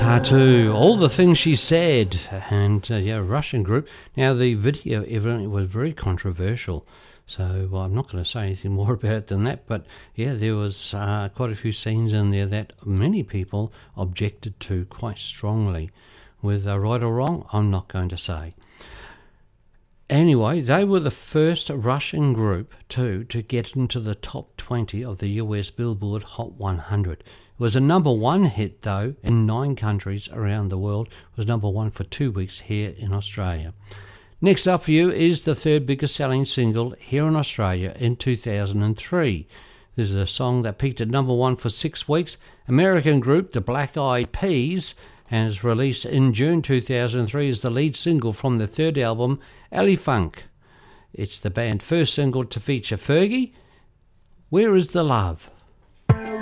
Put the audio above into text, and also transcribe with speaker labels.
Speaker 1: to All the Things She Said, and Russian group. Now, the video evidently was very controversial, so I'm not going to say anything more about it than that, but yeah, there was quite a few scenes in there that many people objected to quite strongly. Whether right or wrong, I'm not going to say. Anyway, they were the first Russian group to get into the top 20 of the US Billboard Hot 100. It was a number one hit, though, in 9 countries around the world. It was number one for 2 weeks here in Australia. Next up for you is the third biggest selling single here in Australia in 2003. This is a song that peaked at number one for 6 weeks. American group, the Black Eyed Peas, and is released in June 2003 as the lead single from their third album, Alley Funk. It's the band's first single to feature Fergie. Where is the Love?